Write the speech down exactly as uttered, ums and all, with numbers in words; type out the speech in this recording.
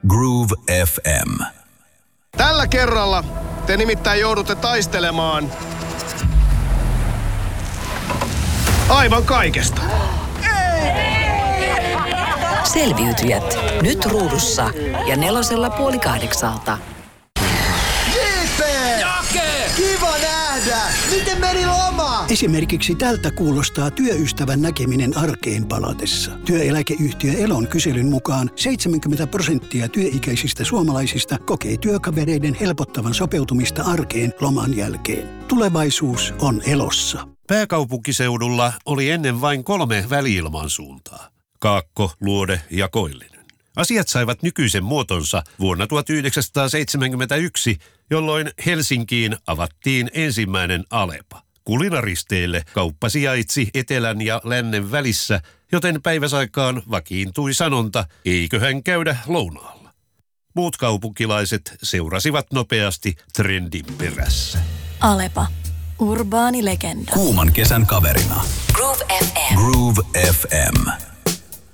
Groove F M. Tällä kerralla te nimittäin joudutte taistelemaan aivan kaikesta. Selviytyjät. Nyt ruudussa ja nelosella puoli kahdeksalta. J P! Jake! Kiva nähdä! Miten meni loma? Esimerkiksi tältä kuulostaa työystävän näkeminen arkeen palatessa. Työeläkeyhtiö Elon kyselyn mukaan seitsemänkymmentä prosenttia työikäisistä suomalaisista kokee työkavereiden helpottavan sopeutumista arkeen loman jälkeen. Tulevaisuus on Elossa. Pääkaupunkiseudulla oli ennen vain kolme väli-ilmansuuntaa. Kaakko, Luode ja Koillinen. Asiat saivat nykyisen muotonsa vuonna tuhatyhdeksänsataaseitsemänkymmentäyksi, jolloin Helsinkiin avattiin ensimmäinen Alepa. Kulinaristeille kauppa sijaitsi etelän ja lännen välissä, joten päiväsaikaan vakiintui sanonta, eiköhän käydä lounaalla. Muut kaupunkilaiset seurasivat nopeasti trendin perässä. Alepa. Urbaani legenda. Kuuman kesän kaverina. Groove F M. Groove F M.